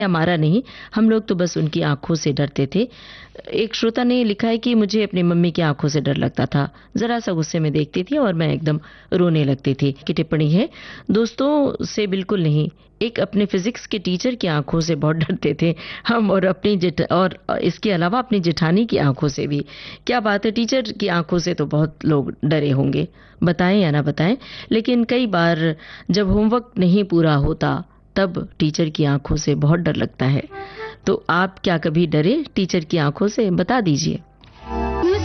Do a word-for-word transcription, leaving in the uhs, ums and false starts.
हमारा नहीं, हम लोग तो बस उनकी आंखों से डरते थे। एक श्रोता ने लिखा है कि मुझे अपनी मम्मी की आंखों से डर लगता था, जरा सा गुस्से में देखती थी और मैं एकदम रोने लगती थी। की टिप्पणी है, दोस्तों से बिल्कुल नहीं, एक अपने फिजिक्स के टीचर की आंखों से बहुत डरते थे हम, और अपनी जेठ और इसके अलावा अपनी जेठानी की आंखों से भी। क्या बात है, टीचर की आंखों से तो बहुत लोग डरे होंगे, बताएं या ना बताएं, लेकिन कई बार जब होमवर्क नहीं पूरा होता तब टीचर की आंखों से बहुत डर लगता है। तो आप क्या कभी डरे टीचर की आंखों से, बता दीजिए।